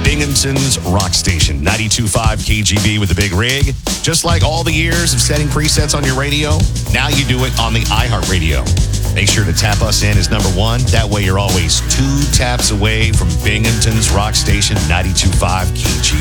Binghamton's Rock Station, 92.5 KGB with the big rig. Just like all the years of setting presets on your radio, now you do it on the iHeartRadio. Make sure to tap us in as number one. That way you're always 2 taps away from Binghamton's Rock Station, 92.5 KGB.